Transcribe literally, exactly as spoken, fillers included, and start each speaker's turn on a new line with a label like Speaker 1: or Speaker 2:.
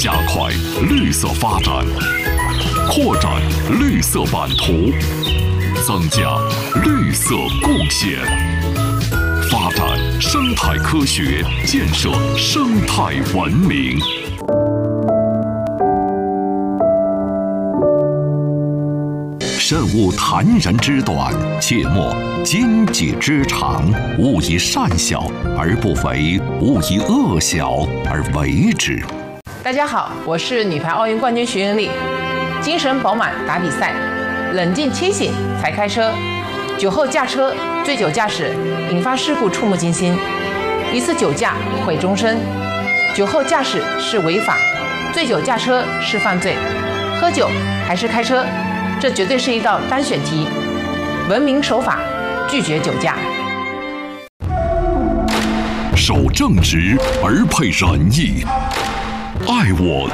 Speaker 1: 加快绿色发展，扩展绿色版图，增加绿色贡献，发展生态科学，建设生态文明。慎勿谈人之短，切莫经己之长。勿以善小而不为，勿以恶小而为之。
Speaker 2: 大家好，我是女排奥运冠军徐元丽。精神饱满打比赛，冷静清醒才开车。酒后驾车、醉酒驾驶引发事故触目惊心，一次酒驾毁终身。酒后驾驶是违法，醉酒驾车是犯罪。喝酒还是开车？这绝对是一道单选题。文明守法，拒绝酒驾。
Speaker 1: 守正直而配仁义，爱我